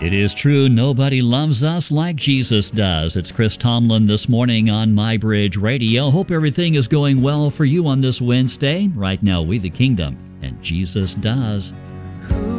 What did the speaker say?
It is true, nobody loves us like Jesus does. It's Chris Tomlin this morning on My Bridge Radio. Hope everything is going well for you on this Wednesday. Right now, we the kingdom, and Jesus does.